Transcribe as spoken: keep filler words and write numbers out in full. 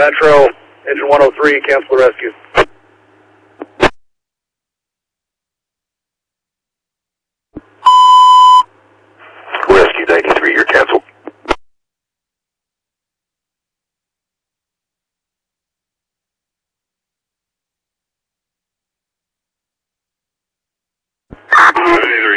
Metro, engine one oh three, cancel the rescue. Rescue ninety-three, you're canceled. ninety-three.